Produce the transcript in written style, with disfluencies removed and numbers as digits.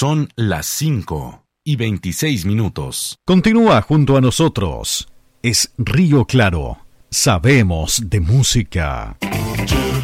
Son las 5:26. Continúa junto a nosotros. Es Río Claro. Sabemos de música.